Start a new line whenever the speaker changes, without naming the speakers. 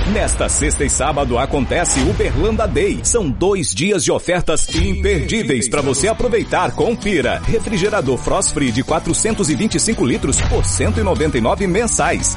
Nesta sexta e sábado acontece Uberlândia Day. São 2 dias de ofertas imperdíveis para você aproveitar. Confira. Refrigerador Frost Free de 425 litros por R$ 199 mensais.